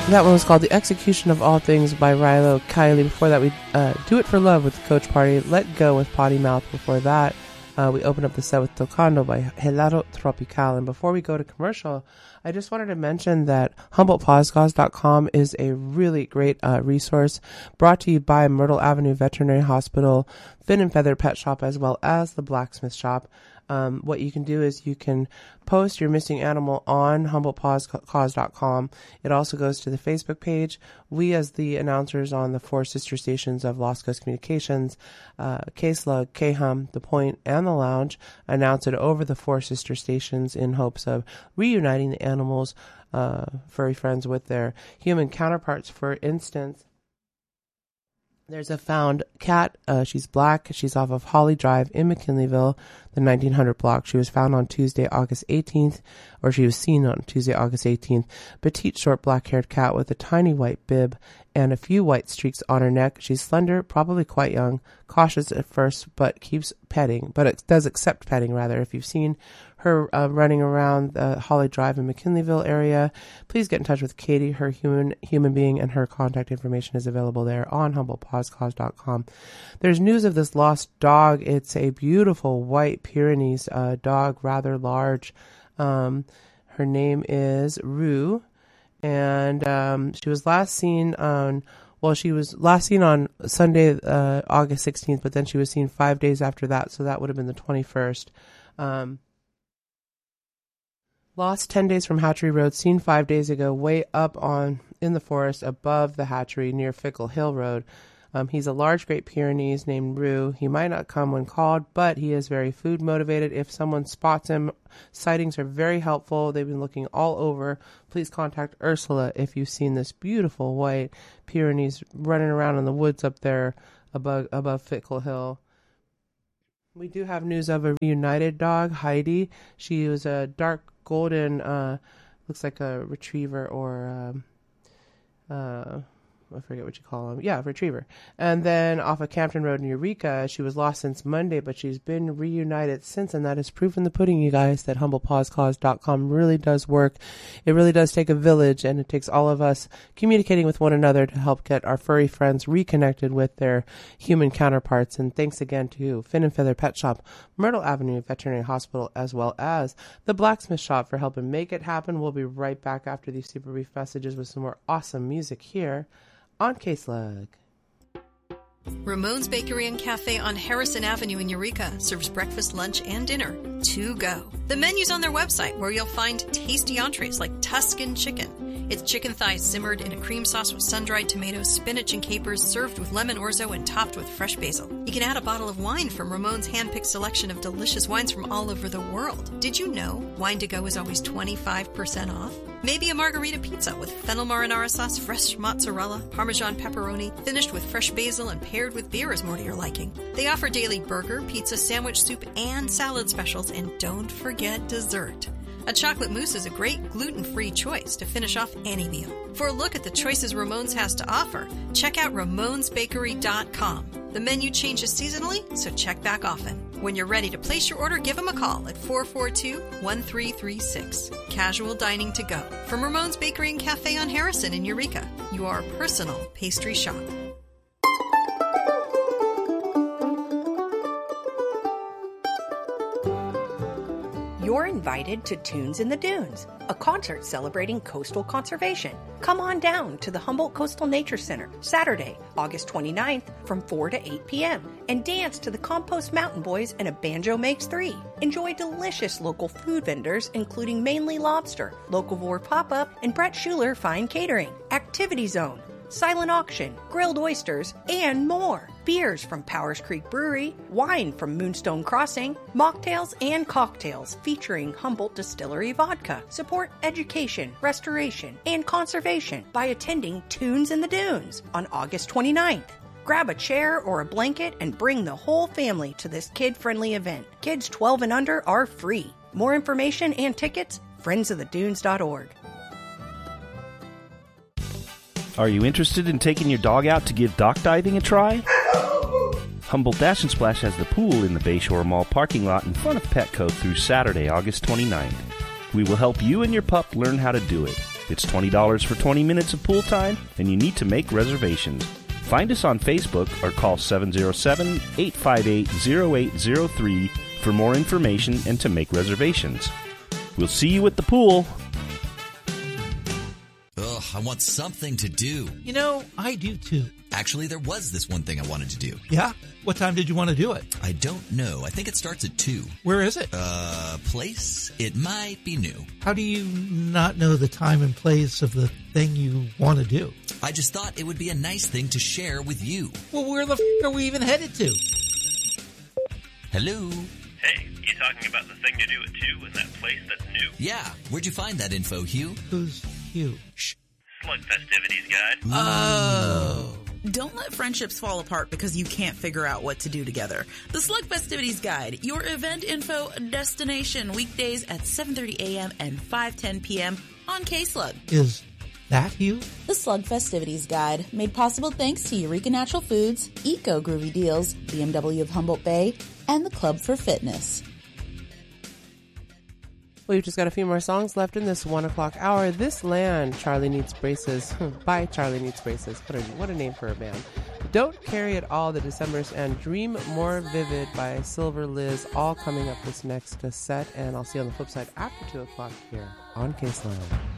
That one was called The Execution of All Things by Rilo Kiley. Before that, we Do It for Love with the Coach Party, Let Go with Potty Mouth. Before that, we opened up the set with Tocando by Helado Tropical. And before we go to commercial, I just wanted to mention that HumboldtPodcast.com is a really great resource brought to you by Myrtle Avenue Veterinary Hospital, Fin and Feather Pet Shop, as well as the Blacksmith Shop. What you can do is you can post your missing animal on HumboldtPodcast.com. It also goes to the Facebook page. We, as the announcers on the 4 sister stations of Lost Coast Communications, K-Slug, K-Hum, The Point, and The Lounge, announce it over the 4 sister stations in hopes of reuniting the animals, furry friends, with their human counterparts. For instance, there's a found cat. She's black. She's off of Holly Drive in McKinleyville, the 1900 block. She was found on Tuesday, August 18th, or she was seen on Tuesday, August 18th. Petite, short, black-haired cat with a tiny white bib and a few white streaks on her neck. She's slender, probably quite young, cautious at first, but keeps petting. But it does accept petting, rather. If you've seen her running around the Holly Drive in McKinleyville area, please get in touch with Katie, her human being, and her contact information is available there on HumboldtPodcast.com. There's news of this lost dog. It's a beautiful white Pyrenees dog, rather large. Her name is Rue, and she was last seen on Sunday, August 16th, but then she was seen 5 days after that, so that would have been the 21st. Lost 10 days from Hatchery Road, seen 5 days ago, way up in the forest above the hatchery near Fickle Hill Road. He's a large Great Pyrenees named Rue. He might not come when called, but he is very food motivated. If someone spots him, sightings are very helpful. They've been looking all over. Please contact Ursula if you've seen this beautiful white Pyrenees running around in the woods up there above Fickle Hill. We do have news of a reunited dog, Heidi. She was a dark golden, looks like a retriever or I forget what you call them. Yeah, retriever. And then off of Campton Road in Eureka, she was lost since Monday, but she's been reunited since, and that is proof in the pudding, you guys, that HumboldtPodcast.com really does work. It really does take a village, and it takes all of us communicating with one another to help get our furry friends reconnected with their human counterparts. And thanks again to Fin and Feather Pet Shop, Myrtle Avenue Veterinary Hospital, as well as the Blacksmith Shop for helping make it happen. We'll be right back after these super brief messages with some more awesome music here on K-Slug. Ramon's Bakery and Cafe on Harrison Avenue in Eureka serves breakfast, lunch, and dinner to go. The menu's on their website, where you'll find tasty entrees like Tuscan chicken. It's chicken thighs simmered in a cream sauce with sun-dried tomatoes, spinach, and capers, served with lemon orzo and topped with fresh basil. You can add a bottle of wine from Ramon's hand-picked selection of delicious wines from all over the world. Did you know wine to go is always 25% off? Maybe a margarita pizza with fennel marinara sauce, fresh mozzarella, Parmesan pepperoni, finished with fresh basil and paired with beer is more to your liking. They offer daily burger, pizza, sandwich, soup, and salad specials, and don't forget dessert. A chocolate mousse is a great gluten-free choice to finish off any meal. For a look at the choices Ramon's has to offer, check out RamonsBakery.com. The menu changes seasonally, so check back often. When you're ready to place your order, give them a call at 442-1336. Casual dining to go. From Ramon's Bakery and Cafe on Harrison in Eureka, your personal pastry shop. You're invited to Tunes in the Dunes, a concert celebrating coastal conservation. Come on down to the Humboldt Coastal Nature Center Saturday, August 29th from 4 to 8 p.m. and dance to the Compost Mountain Boys and A Banjo Makes Three. Enjoy delicious local food vendors including Mainly Lobster, Locavore Pop-Up, and Brett Schuler Fine Catering. Activity Zone, silent auction, grilled oysters, and more. Beers from Powers Creek Brewery, wine from Moonstone Crossing, mocktails and cocktails featuring Humboldt Distillery Vodka. Support education, restoration, and conservation by attending Tunes in the Dunes on August 29th. Grab a chair or a blanket and bring the whole family to this kid-friendly event. Kids 12 and under are free. More information and tickets, friendsofthedunes.org. Are you interested in taking your dog out to give dock diving a try? Humboldt Dash and Splash has the pool in the Bayshore Mall parking lot in front of Petco through Saturday, August 29th. We will help you and your pup learn how to do it. It's $20 for 20 minutes of pool time, and you need to make reservations. Find us on Facebook or call 707-858-0803 for more information and to make reservations. We'll see you at the pool. Ugh, I want something to do. You know, I do too. Actually, there was this one thing I wanted to do. Yeah? What time did you want to do it? I don't know. I think it starts at 2. Where is it? Place? It might be new. How do you not know the time and place of the thing you want to do? I just thought it would be a nice thing to share with you. Well, where the are we even headed to? Hello? Hey, you talking about the thing to do at 2 in that place that's new? Yeah. Where'd you find that info, Hugh? Who's Hugh? Shh. Slug Festivities Guide. Oh. Don't let friendships fall apart because you can't figure out what to do together. The Slug Festivities Guide, your event info destination, weekdays at 7:30 a.m. and 5:10 p.m. on K-Slug. Is that Hugh? The Slug Festivities Guide, made possible thanks to Eureka Natural Foods, Eco Groovy Deals, BMW of Humboldt Bay, and the Club for Fitness. We've just got a few more songs left in this 1 o'clock hour. This Land, Charlie Needs Braces, by Charlie Needs Braces. What a name for a band. Don't Carry It All, The Decembers, and Dream More Vivid by Silver Liz, all coming up this next set. And I'll see you on the flip side after 2 o'clock here on K-Slug.